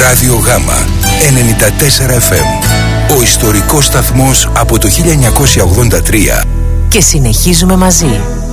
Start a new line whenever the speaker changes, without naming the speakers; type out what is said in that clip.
Ράδιο Γάμα 94 FM. Ο ιστορικός σταθμός από το 1983.
Και συνεχίζουμε μαζί.